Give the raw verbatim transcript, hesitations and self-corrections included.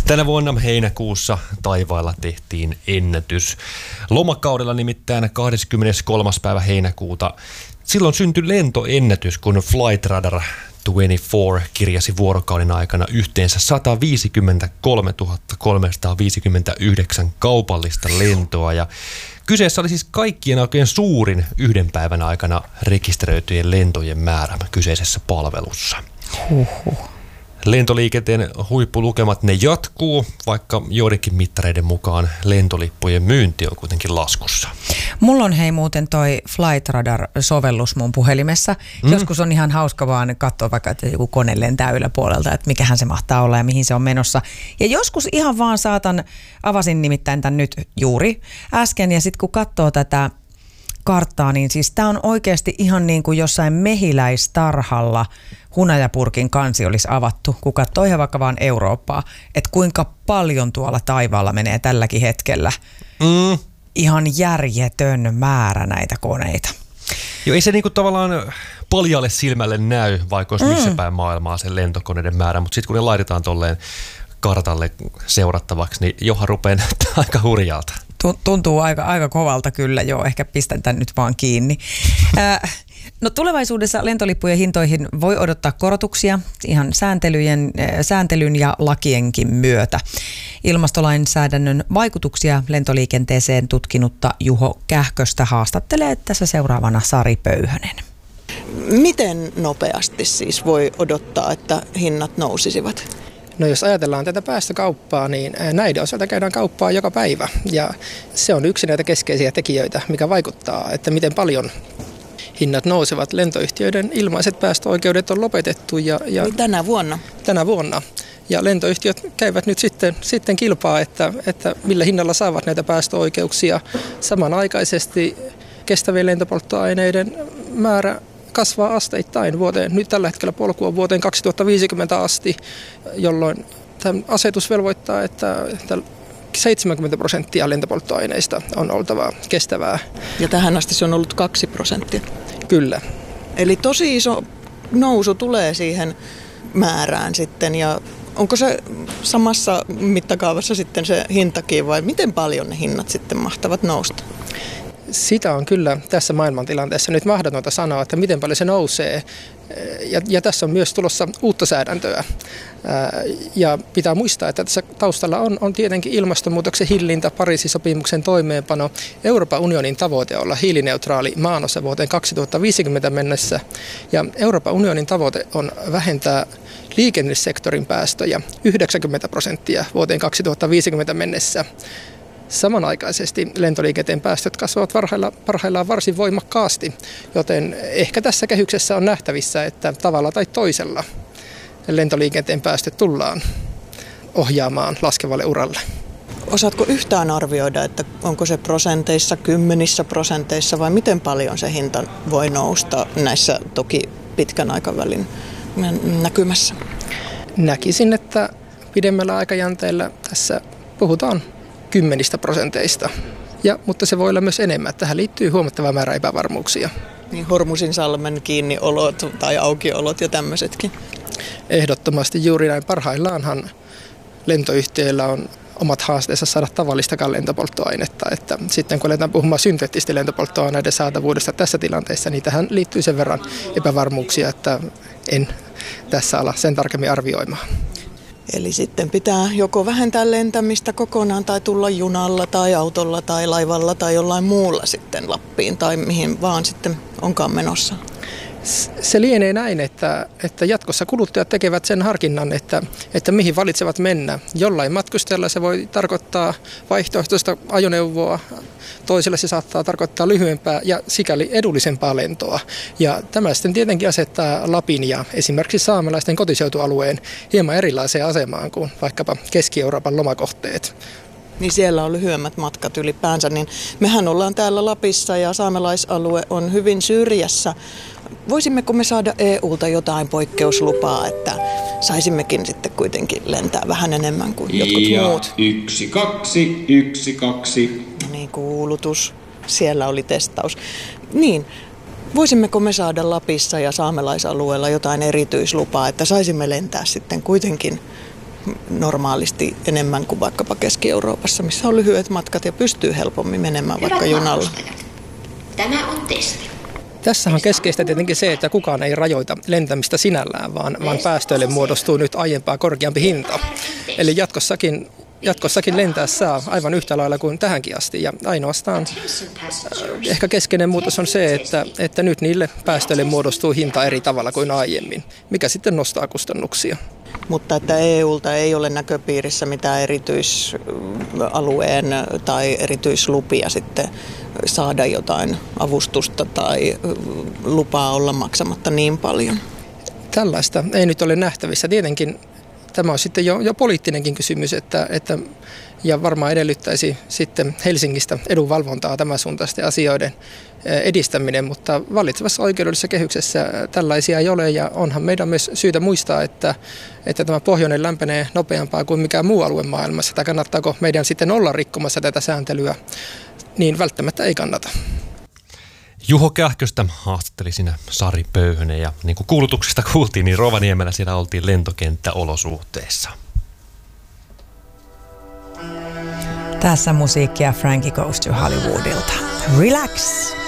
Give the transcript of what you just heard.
Tänä vuonna heinäkuussa taivaalla tehtiin ennätys. Lomakaudella nimittäin kahdeskymmeneskolmas päivä heinäkuuta. Silloin syntyi lentoennätys, kun Flightradar kaksikymmentäneljä kirjasi vuorokauden aikana yhteensä sata viisikymmentäkolmetuhatta kolmesataaviisikymmentäyhdeksän kaupallista lentoa. Ja kyseessä oli siis kaikkien aikojen suurin yhden päivän aikana rekisteröityjen lentojen määrä kyseisessä palvelussa. Huhhuh. Lentoliikenteen huippulukemat ne jatkuu, vaikka joidenkin mittareiden mukaan lentolippujen myynti on kuitenkin laskussa. Mulla on hei muuten toi Flightradar-sovellus mun puhelimessa. Mm. Joskus on ihan hauska vaan katsoa vaikka, että joku kone lentää yläpuolelta, että mikähän se mahtaa olla ja mihin se on menossa. Ja joskus ihan vaan saatan, avasin nimittäin tämän nyt juuri äsken, ja sitten kun katsoo tätä karttaa, niin siis tämä on oikeasti ihan niin kuin jossain mehiläistarhalla hunajapurkin kansi olisi avattu, kun katsoo ihan vaikka vaan Eurooppaa, että kuinka paljon tuolla taivaalla menee tälläkin hetkellä. Mm. Ihan järjetön määrä näitä koneita. Joo, ei se niinku tavallaan paljalle silmälle näy, vaikka olisi mm. missä päin maailmaa sen lentokoneiden määrä, mutta sitten kun ne laitetaan tolleen kartalle seurattavaksi, niin johan rupeaa näyttää aika hurjalta. Tuntuu aika, aika kovalta kyllä, joo, ehkä pistän tämän nyt vaan kiinni. No tulevaisuudessa lentolippujen hintoihin voi odottaa korotuksia ihan sääntelyjen, sääntelyn ja lakienkin myötä. Ilmastolainsäädännön vaikutuksia lentoliikenteeseen tutkinutta Juho Kähköstä haastattelee tässä seuraavana Sari Pöyhönen. Miten nopeasti siis voi odottaa, että hinnat nousisivat? No jos ajatellaan tätä päästökauppaa, niin näiden osalta käydään kauppaa joka päivä. Ja se on yksi näitä keskeisiä tekijöitä, mikä vaikuttaa, että miten paljon hinnat nousevat. Lentoyhtiöiden ilmaiset päästöoikeudet on lopetettu. Ja, ja niin tänä vuonna? Tänä vuonna. Ja lentoyhtiöt käyvät nyt sitten, sitten kilpaa, että, että millä hinnalla saavat näitä päästöoikeuksia. Samanaikaisesti kestävien lentopolttoaineiden määrä kasvaa asteittain vuoteen. Nyt tällä hetkellä polku on vuoteen kaksituhattaviisikymmentä asti, jolloin tämä asetus velvoittaa, että seitsemänkymmentä prosenttia lentopolttoaineista on oltava kestävää. Ja tähän asti se on ollut kaksi prosenttia. Kyllä. Eli tosi iso nousu tulee siihen määrään sitten, ja onko se samassa mittakaavassa sitten se hintakin, vai miten paljon ne hinnat sitten mahtavat nousta? Sitä on kyllä tässä maailmantilanteessa nyt mahdotonta sanoa, että miten paljon se nousee. Ja, ja tässä on myös tulossa uutta säädäntöä. Ja pitää muistaa, että tässä taustalla on, on tietenkin ilmastonmuutoksen hillintä, Pariisin sopimuksen toimeenpano, Euroopan unionin tavoite olla hiilineutraali maanosa vuoteen kaksituhattaviisikymmentä mennessä. Ja Euroopan unionin tavoite on vähentää liikennesektorin päästöjä yhdeksänkymmentä prosenttia vuoteen kaksituhattaviisikymmentä mennessä. Samanaikaisesti lentoliikenteen päästöt kasvavat parhaillaan, parhaillaan varsin voimakkaasti, joten ehkä tässä kehyksessä on nähtävissä, että tavalla tai toisella lentoliikenteen päästöt tullaan ohjaamaan laskevalle uralle. Osaatko yhtään arvioida, että onko se prosenteissa, kymmenissä prosenteissa vai miten paljon se hinta voi nousta näissä toki pitkän aikavälin näkymässä? Näkisin, että pidemmällä aikajänteellä tässä puhutaan kymmenistä prosenteista, ja, mutta se voi olla myös enemmän. Tähän liittyy huomattava määrä epävarmuuksia. Niin Hormusin salmen kiinniolot tai aukiolot ja tämmöisetkin? Ehdottomasti juuri näin. Parhaillaanhan lentoyhtiöillä on omat haasteensa saada tavallistakaan lentopolttoainetta. Että sitten kun aletaan puhumaan synteettisten lentopolttoaineiden saatavuudesta tässä tilanteessa, niin tähän liittyy sen verran epävarmuuksia, että en tässä ala sen tarkemmin arvioimaan. Eli sitten pitää joko vähentää lentämistä kokonaan tai tulla junalla tai autolla tai laivalla tai jollain muulla sitten Lappiin tai mihin vaan sitten onkaan menossa. Se lienee näin, että, että jatkossa kuluttajat tekevät sen harkinnan, että, että mihin valitsevat mennä. Jollain matkustajalla se voi tarkoittaa vaihtoehtoista ajoneuvoa, toiselle se saattaa tarkoittaa lyhyempää ja sikäli edullisempaa lentoa. Ja tämä sitten tietenkin asettaa Lapin ja esimerkiksi saamelaisten kotiseutualueen hieman erilaiseen asemaan kuin vaikkapa Keski-Euroopan lomakohteet. Niin siellä on lyhyemmät matkat ylipäänsä, niin mehän ollaan täällä Lapissa ja saamelaisalue on hyvin syrjässä. Voisimmeko me saada E U:lta jotain poikkeuslupaa, että saisimmekin sitten kuitenkin lentää vähän enemmän kuin jotkut ja muut? yksi, kaksi, yksi, kaksi. No niin, kuulutus. Siellä oli testaus. Niin, voisimmeko me saada Lapissa ja saamelaisalueella jotain erityislupaa, että saisimme lentää sitten kuitenkin normaalisti enemmän kuin vaikkapa Keski-Euroopassa, missä on lyhyet matkat ja pystyy helpommin menemään vaikka junalla. Tämä on testi. Tässä on keskeistä tietenkin se, että kukaan ei rajoita lentämistä sinällään, vaan, vaan päästöille muodostuu nyt aiempaa korkeampi hinta. Eli jatkossakin, jatkossakin lentää saa aivan yhtä lailla kuin tähänkin asti. Ja ainoastaan äh, ehkä keskeinen muutos on se, että, että nyt niille päästöille muodostuu hinta eri tavalla kuin aiemmin, mikä sitten nostaa kustannuksia. Mutta että E U:lta ei ole näköpiirissä mitään erityisalueen tai erityislupia sitten saada jotain avustusta tai lupaa olla maksamatta niin paljon. Tällaista ei nyt ole nähtävissä. Tietenkin tämä on sitten jo, jo poliittinenkin kysymys, että, että, ja varmaan edellyttäisi sitten Helsingistä edunvalvontaa tämän suuntaisten asioiden edistäminen, mutta vallitsevassa oikeudellisessa kehyksessä tällaisia ei ole, ja onhan meidän myös syytä muistaa, että, että tämä pohjoinen lämpenee nopeampaa kuin mikään muu alue maailmassa, tai kannattaako meidän sitten olla rikkomassa tätä sääntelyä, niin välttämättä ei kannata. Juho Kähköstä haastatteli sinä Sari Pöyhönen, ja niin kuin kuulutuksesta kuultiin, niin Rovaniemellä siellä oltiin lentokenttäolosuhteissa. Tässä musiikkia Frankie Goes to Hollywoodilta. Relax!